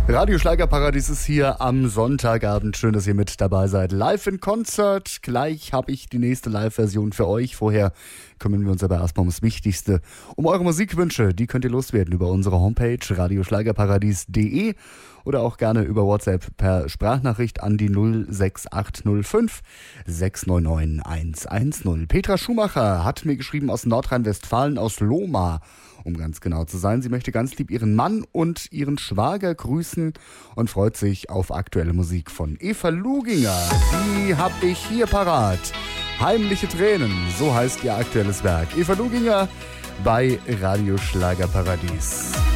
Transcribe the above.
Radio Schlagerparadies ist hier am Sonntagabend. Schön, dass ihr mit dabei seid. Live in Concert. Gleich habe ich die nächste Live-Version für euch. Vorher kümmern wir uns aber erstmal ums Wichtigste. Um eure Musikwünsche, die könnt ihr loswerden über unsere Homepage radioschlagerparadies.de oder auch gerne über WhatsApp per Sprachnachricht an die 06805 699 110. Petra Schumacher hat mir geschrieben aus Nordrhein-Westfalen, aus Lohmar, um ganz genau zu sein. Sie möchte ganz lieb ihren Mann und ihren Schwager grüßen und freut sich auf aktuelle Musik von Eva Luginger. Die hab ich hier parat. Heimliche Tränen, so heißt ihr aktuelles Werk. Eva Luginger bei Radio Schlagerparadies.